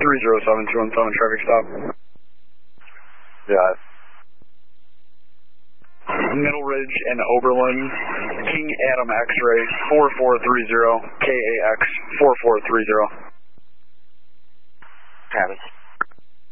3072 on traffic stop. Yeah. Middle Ridge and Oberlin, King Adam X-ray 4430, KAX 4430. Travis.